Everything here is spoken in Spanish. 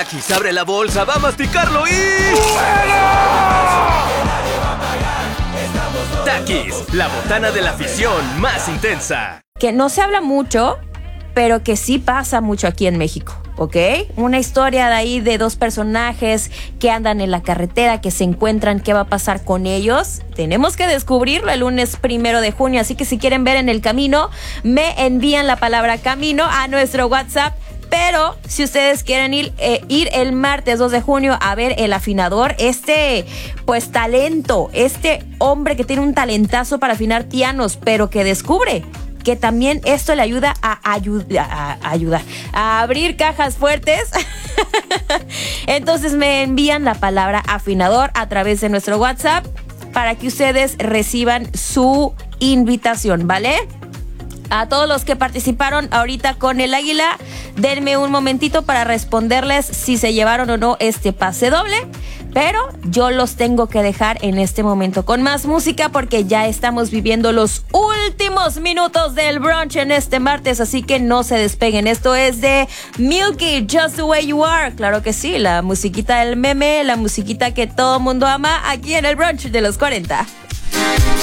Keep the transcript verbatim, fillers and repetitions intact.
Takis abre la bolsa, va a masticarlo y... Takis, la botana de la afición más intensa. Que no se habla mucho, pero que sí pasa mucho aquí en México, ¿ok? Una historia de ahí de dos personajes que andan en la carretera, que se encuentran, qué va a pasar con ellos. Tenemos que descubrirlo el lunes primero de junio, así que si quieren ver En el Camino, me envían la palabra camino a nuestro WhatsApp. Pero si ustedes quieren ir, eh, ir el martes dos de junio a ver El Afinador, este pues talento, este hombre que tiene un talentazo para afinar pianos, pero que descubre que también esto le ayuda a, ayuda, a, a ayudar a abrir cajas fuertes. Entonces me envían la palabra afinador a través de nuestro WhatsApp para que ustedes reciban su invitación, ¿vale? A todos los que participaron ahorita con el Águila, denme un momentito para responderles si se llevaron o no este pase doble. Pero yo los tengo que dejar en este momento con más música porque ya estamos viviendo los últimos minutos del brunch en este martes, así que no se despeguen. Esto es de Milky, Just the Way You Are. Claro que sí, la musiquita del meme, la musiquita que todo mundo ama aquí en el brunch de los cuarenta.